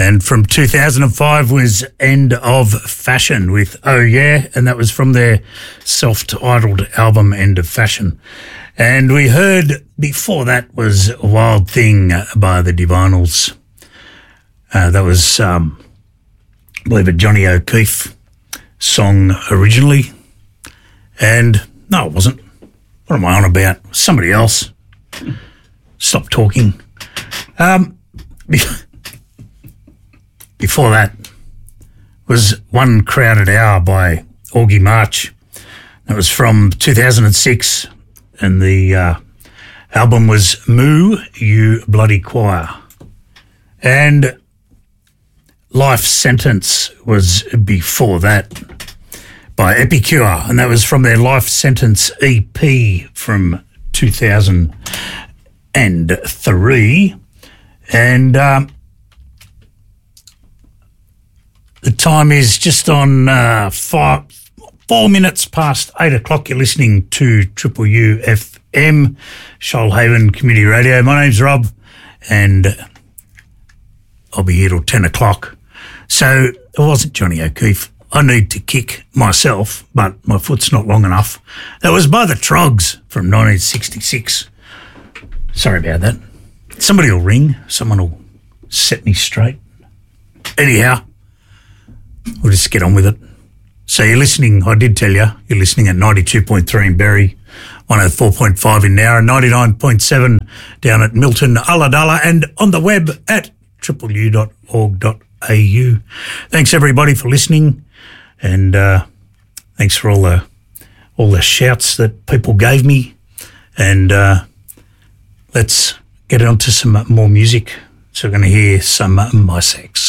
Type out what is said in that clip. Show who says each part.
Speaker 1: And from 2005 was End of Fashion with Oh Yeah, and that was from their self-titled album End of Fashion. And we heard before that was Wild Thing by the Divinals. That was, I believe, a Johnny O'Keefe song originally. And no, it wasn't. What am I on about? Somebody else. Stop talking. Before that was One Crowded Hour by Augie March. That was from 2006, and the album was Moo, You Bloody Choir. And Life Sentence was before that by Epicure, and that was from their Life Sentence EP from 2003. And the time is just on 4 minutes past 8 o'clock. You're listening to Triple U FM, Shoalhaven Community Radio. My name's Rob, and I'll be here till 10 o'clock. So it wasn't Johnny O'Keefe. I need to kick myself, but my foot's not long enough. That was by the Trogs from 1966. Sorry about that. Somebody will ring. Someone will set me straight. Anyhow, we'll just get on with it. So you're listening, I did tell you, you're listening at 92.3 in Berry, 104.5 in Nowra, 99.7 down at Milton, Ulladulla, and on the web at tripleu.org.au. Thanks everybody for listening, and thanks for all the shouts that people gave me. And let's get on to some more music. So we're going to hear some My Sex.